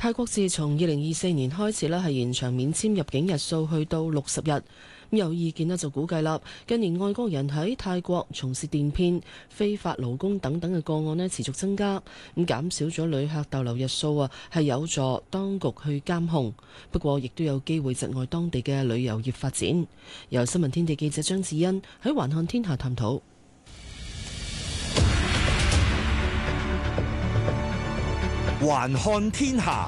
泰國自從2024年開始係延長免簽入境日數去到60日。有意見就估計啦，近年外國人喺泰國從事電騙、非法勞工等等嘅個案持續增加，減少咗旅客逗留日數係有助當局去監控。不過，亦都有機會窒礙當地嘅旅遊業發展。由新聞天地記者張智欣喺環看天下探討。 環看天下。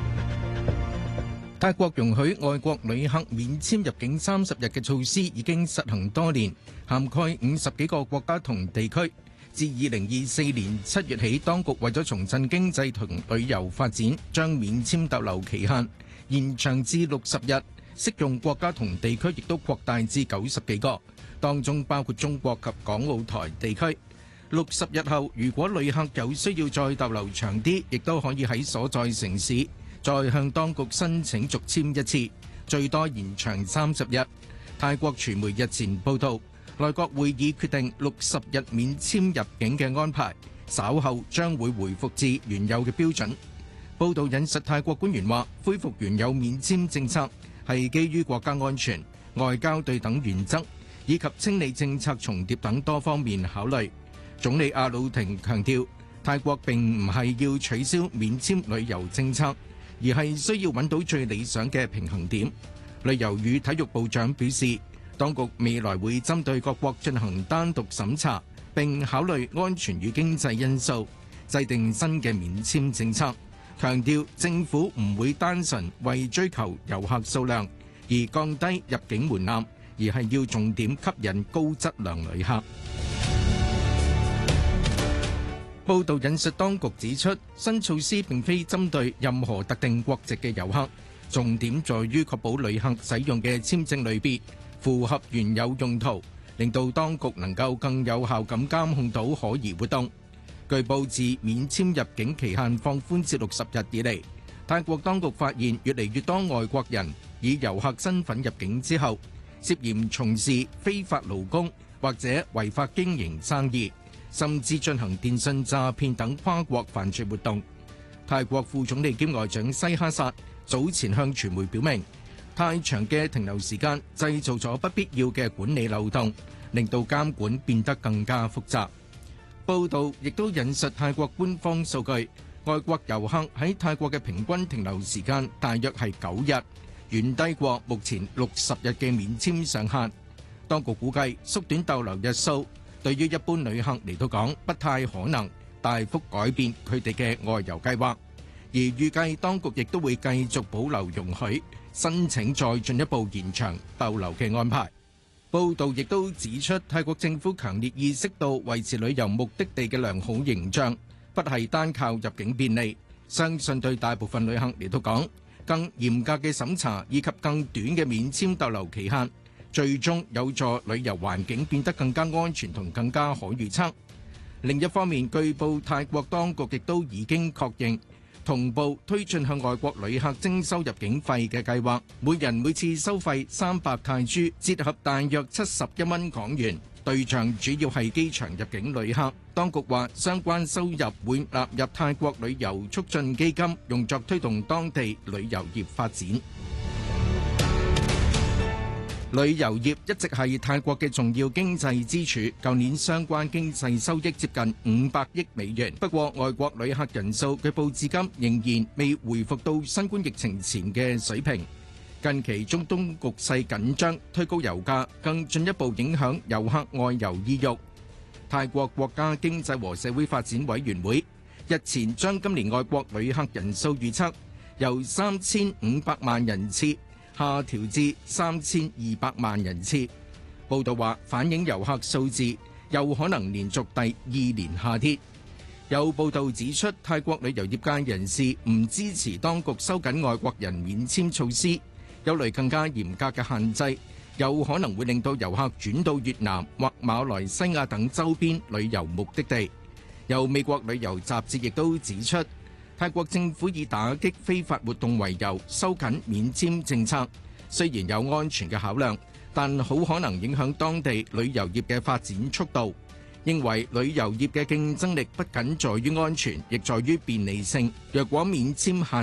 泰國容許外國旅客免簽入境30日嘅措施已經實行多年，涵蓋50幾個國家同地區。自2024年7月起，當局為咗重振經濟同旅遊發展，將免簽逗留期限延長至60日，適用國家同地區亦都擴大至90幾個，當中包括中國及港澳台地區。60日後，如果旅客有需要再逗留長啲，亦都可以喺所在城市再向當局申請續簽一次，最多延長30日。泰國傳媒日前報道，內閣會議決定60日免簽入境嘅安排，稍後將會回復至原有嘅標準。報道引述泰國官員話，恢復原有免簽政策係基於國家安全、外交對等原則以及清理政策重疊等多方面考慮。總理阿魯廷強調，泰國並唔係要取消免簽旅遊政策，而係需要揾到最理想嘅平衡點。旅遊與體育部長表示，當局未來會針對各國進行單獨審查，並考慮安全與經濟因素，制定新嘅免簽政策。強調政府唔會單純為追求遊客數量而降低入境門檻，而係要重點吸引高質量旅客。報道引述當局指出，新措施並非針對任何特定國籍嘅遊客，重點在於確保旅客使用嘅簽證類別符合原有用途，令到當局能夠更有效咁監控到可疑活動。據報自免簽入境期限放寬至60日以嚟，泰國當局發現越嚟越多外國人以遊客身份入境之後，涉嫌從事非法勞工或者違法經營生意，甚至進行電信詐騙等跨國犯罪活動。泰國副總理兼外長西哈薩早前向傳媒表明，太長嘅停留時間製造咗不必要嘅管理漏洞，令到監管變得更加複雜。報道亦都引述泰國官方數據，外國遊客喺泰國嘅平均停留時間大約係9日，遠低過目前60日嘅免簽上限。當局估計縮短逗留日數，對於一般旅客嚟到講，不太可能大幅改變佢哋嘅外遊計劃，而預計當局亦都會繼續保留容許申請再進一步延長逗留嘅安排。報道亦都指出，泰國政府強烈意識到維持旅遊目的地嘅良好形象，不係單靠入境便利，相信對大部分旅客嚟到講，更嚴格嘅審查以及更短嘅免簽逗留期限，最終有助旅遊環境變得更加安全同更加可預測。另一方面，據報泰國當局亦都已經確認同步推進向外國旅客徵收入境費嘅計劃，每人每次收費300泰銖，折合大約71蚊港元，對象主要係機場入境旅客。當局話相關收入會納入泰國旅遊促進基金，用作推動當地旅遊業發展。旅遊業一直係泰國嘅重要經濟支柱，舊年相關經濟收益接近500億美元。不過，外國旅客人數據報至今仍然未回復到新冠疫情前嘅水平。近期中東局勢緊張，推高油價，更進一步影響遊客外遊意欲。泰國國家經濟和社會發展委員會日前將今年外國旅客人數預測由3500萬人次下調至3200萬人次。報道話反映遊客數字有可能連續第2年下跌。有報道指出，泰國旅遊業界人士唔支持當局收緊外國人免簽措施，憂慮更加嚴格嘅限制有可能會令到遊客轉到越南或馬來西亞等周邊旅遊目的地。有美國旅遊雜誌亦都指出，泰國政府以打擊非法活動為由收緊免簽政策，雖然有安全嘅考量，但好可能影響當地旅遊業嘅發展速度。認為旅遊業嘅競爭力不僅在於安全，亦在於便利性。若果免簽限